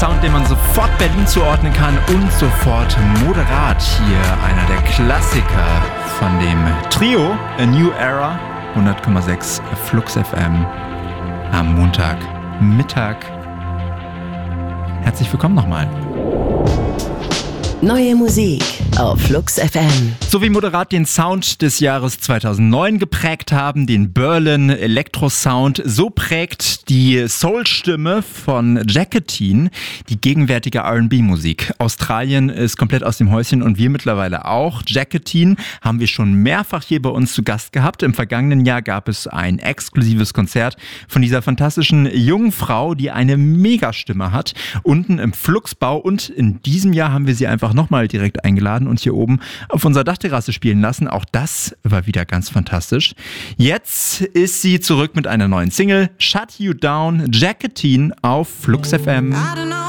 Sound, den man sofort Berlin zuordnen kann und sofort moderat. Hier einer der Klassiker von dem Trio A New Era, 100,6 Flux FM am Montagmittag. Herzlich willkommen nochmal. Neue Musik auf Flux FM. So wie moderat den Sound des Jahres 2009 geprägt haben, den Berlin Electro Sound, so prägt die Soul-Stimme von Jacqueline die gegenwärtige R&B-Musik. Australien ist komplett aus dem Häuschen und wir mittlerweile auch. Jacqueline haben wir schon mehrfach hier bei uns zu Gast gehabt. Im vergangenen Jahr gab es ein exklusives Konzert von dieser fantastischen jungen Frau, die eine Megastimme hat, unten im Fluxbau, und in diesem Jahr haben wir sie einfach nochmal direkt eingeladen und hier oben auf unserer Dachterrasse spielen lassen. Auch das war wieder ganz fantastisch. Jetzt ist sie zurück mit einer neuen Single, Shut You Down, Jacqueline auf Flux FM.